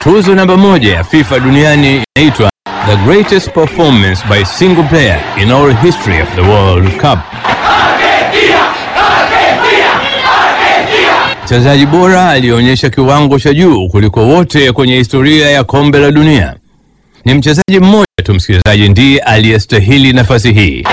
Tuzo namba 1 ya FIFA duniani inaitwa The Greatest Performance by Single Player in All History of the World Cup. Mchezaji bora alionyesha kiwango cha juu kuliko wote kwenye historia ya kombe la dunia. Ni mchezaji mmoja tu, msikilizaji, ndiye aliyestahili nafasi hii.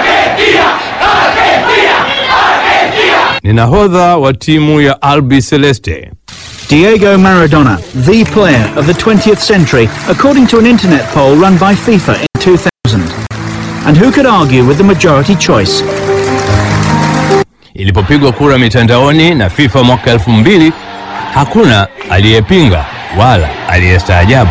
Ni nahodha wa timu ya Albi Celeste, Diego Maradona, the player of the 20th century, according to an internet poll run by FIFA in 2000. And who could argue with the majority choice? Ilipopigwa kura mitandaoni na FIFA mwaka 2000, hakuna aliyepinga wala aliyestaajabu.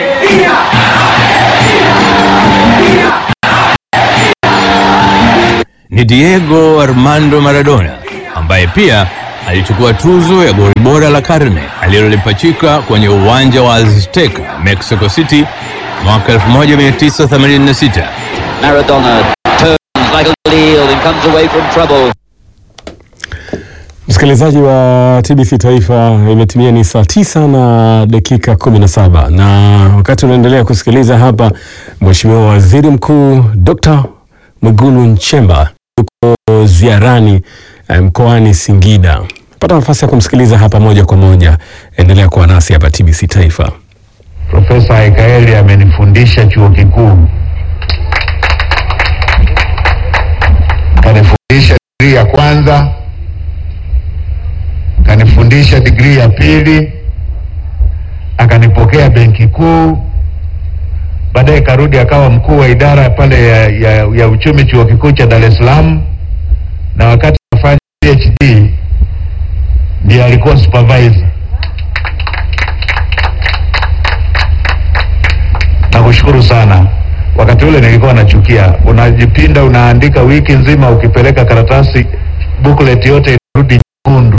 Ni Diego Armando Maradona ambaye pia alichukua tuzo ya goli bora la karne alilolipachika kwenye uwanja wa Azteca, Mexico City mwaka 1986. Maradona turns like a lead and comes away from trouble. Msikilizaji wa TBC Taifa, imetimia ni saa 9 na dakika 17, na wakati unaendelea kusikiliza hapa, Mheshimiwa Waziri Mkuu Dr. Mwigulu Nchemba yuko ziarani mkoani Singida. Pata nafasi ya kumsikiliza hapa moja kwa moja. Endelea kuwa nasi hapa TBC Taifa. Profesa Haikaeli amenifundisha chuo kikuu. Kanifundisha degree ya kwanza, kanifundisha degree ya pili, akanipokea benki kuu, baadaye karudi akawa mkuu wa idara pale ya uchumi chuo kikuu cha Dar es Salaam, na wakati nafanya PhD ndiye alikuwa supervisor. Nakushukuru sana. Wakati ule nilikuwa nachukia, unajipinda unaandika wiki nzima, ukipeleka karatasi booklet yote inarudi nyekundu.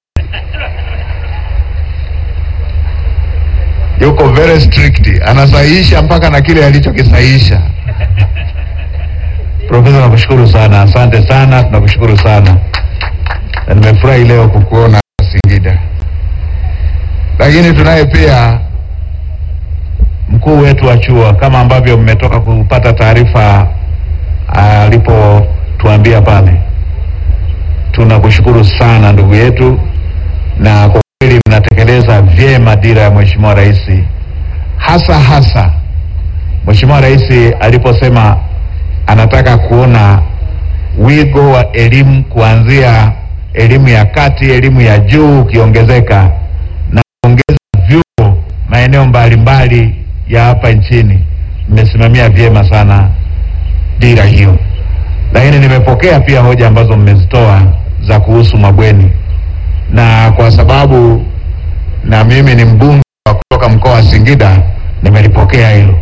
Yuko very strict, anasahihisha mpaka na kile alichokisahihisha. Profesa, nakushukuru sana, asante sana, tunakushukuru sana. Na nimefurahi leo kukuona Singida. Lakini tunaye pia mkuu wetu wa chuo, kama ambavyo mmetoka kupata taarifa alipotuambia pale. Tunakushukuru sana ndugu yetu, na kwa kweli mnatekeleza vyema dira ya Mheshimiwa Rais. Hasa Mheshimiwa Rais aliposema anataka kuona wigo wa elimu kuanzia elimu ya kati, elimu ya juu ukiongezeka, na kuongeza vyuo maeneo mbalimbali ya hapa nchini. Mmesimamia vyema sana dira hiyo. Lakini nimepokea pia hoja ambazo mmezitoa za kuhusu mabweni, na kwa sababu na mimi ni mbunge wa kutoka mkoa wa Singida, nimelipokea hilo.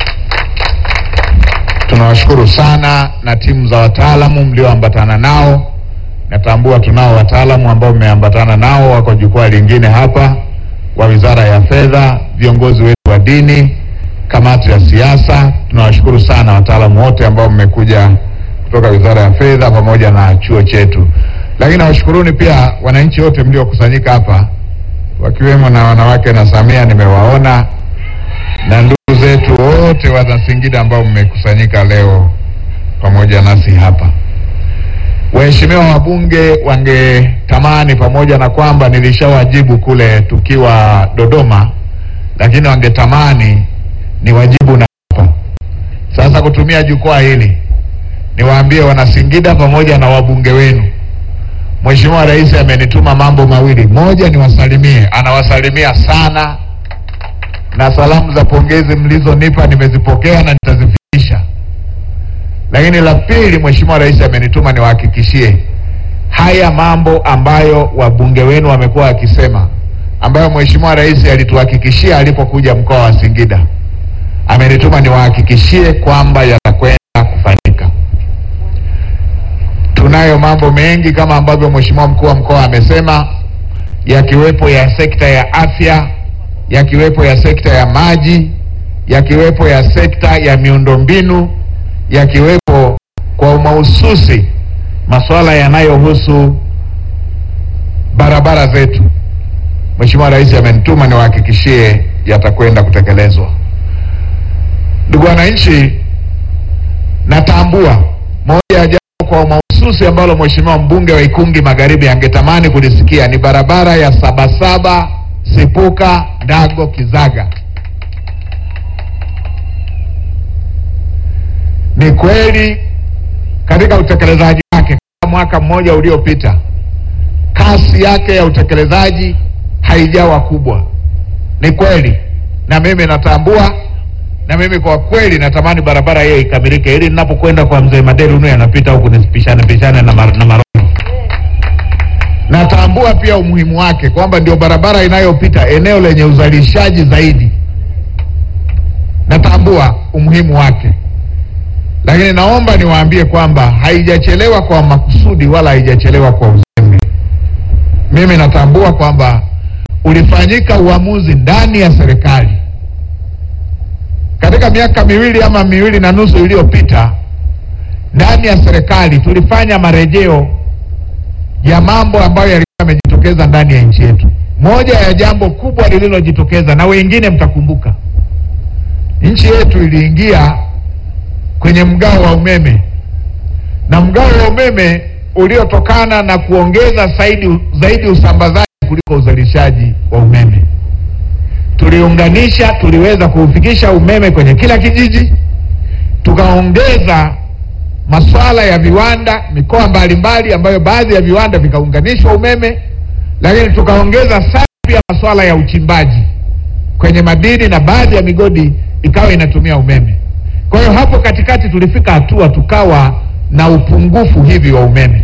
Tunawashukuru sana na timu za wataalamu mlioambatana nao. Natambua tunao wataalamu ambao mmeambatana nao, wako jukwaa lingine hapa, wa Wizara ya Fedha, viongozi wetu wa dini, kamati ya siasa. Tunawashukuru sana wataalamu wote ambao mmekuja kutoka Wizara ya Fedha pamoja na chuo chetu. Lakini nawashukuruni pia wananchi wote mliokusanyika hapa, wakiwemo na wanawake na Samia nimewaona, na ndugu zetu wote wa Singida ambao mmekusanyika leo pamoja nasi hapa. Waheshimiwa wabunge wangetamani, pamoja na kwamba nilishawajibu kule tukiwa Dodoma, lakini wangetamani ni wajibu na hapa. Sasa kutumia jukwaa hili niwaambie Wanasingida pamoja na wabunge wenu, Mheshimiwa Rais amenituma mambo mawili. Moja, niwasalimie, anawasalimia sana, na salamu za pongezi mlizonipa nimezipokea na nitazifikisha. Lakini la pili, Mheshimiwa Rais amenituma niwahakikishie haya mambo ambayo wabunge wenu wamekuwa wakisema, ambayo Mheshimiwa Rais alituhakikishia alipokuja mkoa wa Singida. Amenituma niwahakikishie kwamba yatakwenda kufanyika. Tunayo mambo mengi kama ambavyo Mheshimiwa mkuu wa mkoa amesema, yakiwepo ya sekta ya afya, yakiwepo ya sekta ya maji, yakiwepo ya sekta ya miundombinu, yakiwepo kwa mahususi masuala yanayohusu barabara zetu. Mheshimiwa Rais amenituma niwahakikishie yatakwenda kutekelezwa. Ndugu wananchi, natambua moja ya jambo kwa mahususi ambalo Mheshimiwa mbunge wa Ikungi Magharibi angetamani kulisikia ni barabara ya Sabasaba Sipuka Ndago Kizaga. Ni kweli katika utekelezaji wake mwaka mmoja uliopita kasi yake ya utekelezaji haijawa kubwa. Ni kweli, na mimi natambua, na mimi kwa kweli natamani barabara hiyo ikamilike ili ninapokwenda kwa mzee Madelu nuye anapita huku nisipishane na maroni. Natambua pia umuhimu wake kwamba ndio barabara inayopita eneo lenye uzalishaji zaidi. Natambua umuhimu wake. Lakini naomba niwaambie kwamba haijachelewa kwa makusudi wala haijachelewa kwa uzembe. Mimi natambua kwamba ulifanyika uamuzi ndani ya serikali katika miaka miwili ama miwili na nusu iliyopita. Ndani ya serikali tulifanya marejeo ya mambo ambayo yalikuwa yamejitokeza ndani ya nchi yetu. Moja ya jambo kubwa lililojitokeza, na wengine mtakumbuka, nchi yetu iliingia kwenye mgao wa umeme, na mgao wa umeme uliotokana na kuongeza zaidi usambazaji kuliko uzalishaji wa umeme. Tuliunganisha, tuliweza kuufikisha umeme kwenye kila kijiji, tukaongeza masuala ya viwanda mikoa mbalimbali ambayo baadhi ya viwanda vikaunganishwa umeme, lakini tukaongeza sana pia masuala ya uchimbaji kwenye madini na baadhi ya migodi ikawa inatumia umeme. Kwa hiyo hapo katikati tulifika hatua tukawa na upungufu hivi wa umeme.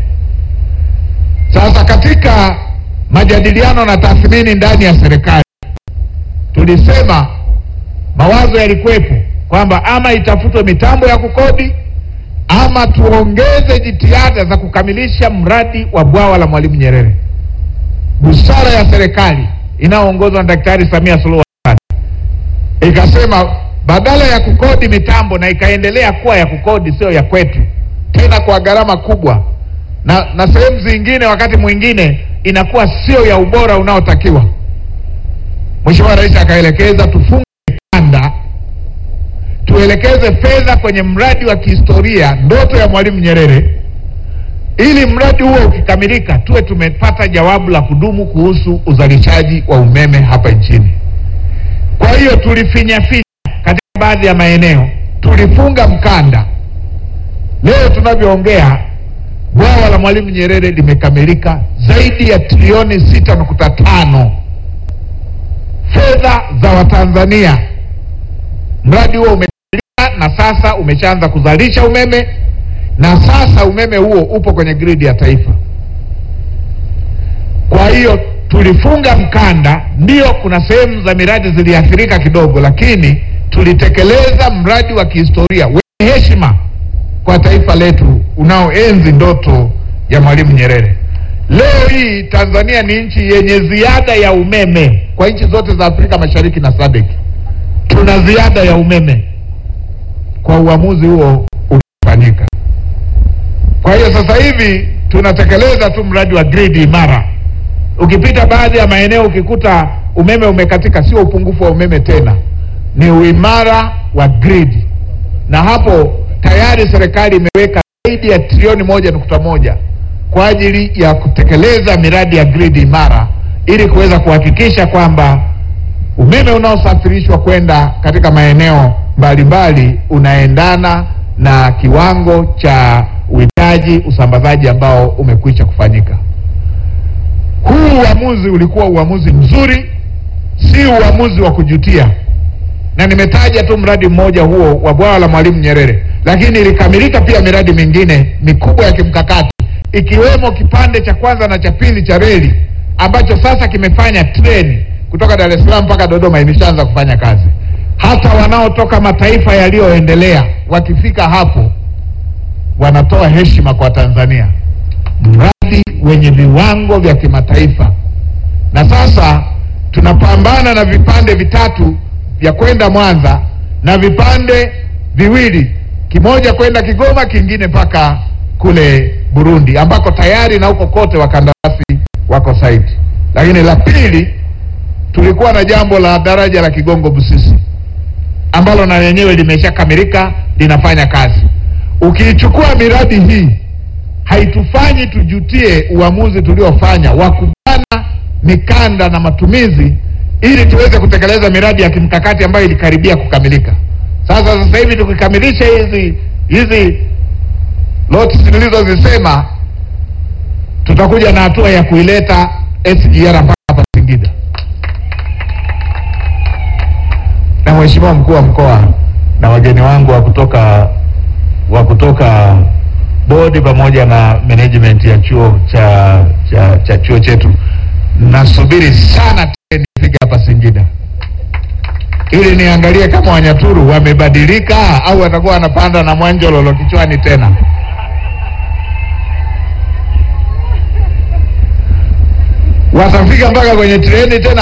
Sasa katika majadiliano na tathmini ndani ya serikali tulisema, mawazo yalikuwepo kwamba ama itafutwe mitambo ya kukodi ama tuongeze jitihada za kukamilisha mradi wa bwawa la Mwalimu Nyerere. Busara ya serikali inayoongozwa na Daktari Samia Suluhu Hassan ikasema badala ya kukodi mitambo, na ikaendelea kuwa ya kukodi, sio ya kwetu tena kwa gharama kubwa, na sehemu zingine wakati mwingine inakuwa sio ya ubora unaotakiwa. Mheshimiwa Rais akaelekeza tufunge kanda, tuelekeze fedha kwenye mradi wa kihistoria ndoto ya Mwalimu Nyerere, ili mradi huo ukikamilika tuwe tumepata jawabu la kudumu kuhusu uzalishaji wa umeme hapa nchini. Kwa hiyo tulifinya katika baadhi ya maeneo, tulifunga mkanda. Leo tunavyoongea bwawa la Mwalimu Nyerere limekamilika zaidi ya trilioni 6.5 fedha za Watanzania. Mradi huo umekamilika na sasa umeshaanza kuzalisha umeme, na sasa umeme huo upo kwenye gridi ya taifa. Kwa hiyo tulifunga mkanda. Ndio kuna sehemu za miradi ziliathirika kidogo, lakini tulitekeleza mradi wa kihistoria wenye heshima kwa taifa letu unaoenzi ndoto ya Mwalimu Nyerere. Leo hii Tanzania ni nchi yenye ziada ya umeme kwa nchi zote za Afrika Mashariki na SADC. Tuna ziada ya umeme kwa uamuzi huo ulifanyika. Kwa hiyo sasa hivi tunatekeleza tu mradi wa grid imara. Ukipita baadhi ya maeneo ukikuta umeme umekatika, sio upungufu wa umeme tena, ni uimara wa grid. Na hapo tayari serikali imeweka zaidi ya trilioni 1.1 kwa ajili ya kutekeleza miradi ya grid imara, ili kuweza kuhakikisha kwamba umeme unaosafirishwa kwenda katika maeneo mbalimbali unaendana na kiwango cha uhitaji usambazaji ambao umekwisha kufanyika. Huu uamuzi ulikuwa uamuzi mzuri, si uamuzi wa kujutia. Na nimetaja tu mradi mmoja huo wa bwawa la Mwalimu Nyerere, lakini ilikamilika pia miradi mingine mikubwa ya kimkakati, ikiwemo kipande cha kwanza na cha pili cha reli ambacho sasa kimefanya treni kutoka Dar es Salaam mpaka Dodoma, imeshaanza kufanya kazi. Hata wanaotoka mataifa yaliyoendelea wakifika hapo wanatoa heshima kwa Tanzania. Mradi wenye viwango vya kimataifa. Na sasa tunapambana na vipande vitatu vya kwenda Mwanza na vipande viwili, kimoja kwenda Kigoma, kingine mpaka kule Burundi, ambako tayari na huko kote wakandarasi wako site. Lakini la pili tulikuwa na jambo la daraja la Kigongo Busisi ambalo na lenyewe limeshakamilika, linafanya kazi. Ukiichukua miradi hii haitufanyi tujutie uamuzi tuliofanya wa kubana mikanda na matumizi ili tuweze kutekeleza miradi ya kimkakati ambayo ilikaribia kukamilika. Sasa hivi tukikamilisha hizi loti nilizozisema, tutakuja na hatua ya kuileta SGR hapa Singida. Na Mheshimiwa Mkuu wa Mkoa na wageni wangu wa kutoka bodi pamoja na management ya chuo cha chuo chetu, nasubiri sana treni ifike hapa Singida ili niangalie kama Wanyaturu wamebadilika au watakuwa wanapanda na Mwanjololo kichwani tena. Watafika mpaka kwenye treni tena